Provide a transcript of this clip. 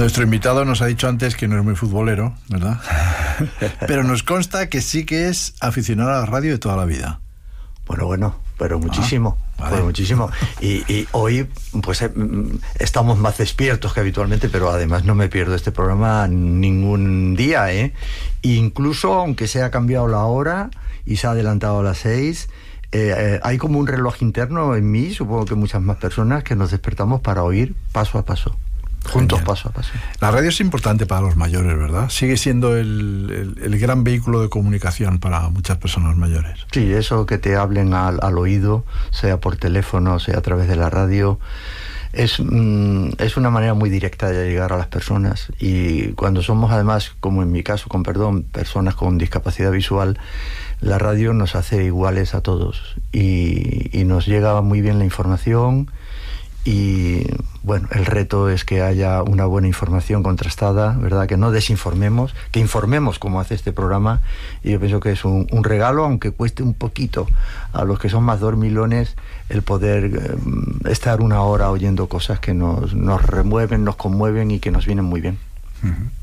Nuestro invitado nos ha dicho antes que no es muy futbolero, ¿verdad? Pero nos consta que sí que es aficionado a la radio de toda la vida. Bueno, pero muchísimo. Vale. Pero muchísimo. Y hoy, pues, estamos más despiertos que habitualmente, pero además no me pierdo este programa ningún día, ¿eh? Incluso, aunque se ha cambiado la hora y se ha adelantado a las 6, hay como un reloj interno en mí, supongo que muchas más personas, que nos despertamos para oír paso a paso. Juntos, genial. paso a paso. La radio es importante para los mayores, ¿verdad? Sigue siendo el gran vehículo de comunicación para muchas personas mayores. Sí, eso que te hablen al oído, sea por teléfono, sea a través de la radio, es una manera muy directa de llegar a las personas. Y cuando somos, además, como en mi caso, con perdón, personas con discapacidad visual, la radio nos hace iguales a todos y nos llega muy bien la información. Y bueno, el reto es que haya una buena información contrastada, ¿verdad? Que no desinformemos, que informemos como hace este programa. Y yo pienso que es un regalo, aunque cueste un poquito a los que son más dormilones, el poder estar una hora oyendo cosas que nos remueven, nos conmueven y que nos vienen muy bien. Uh-huh.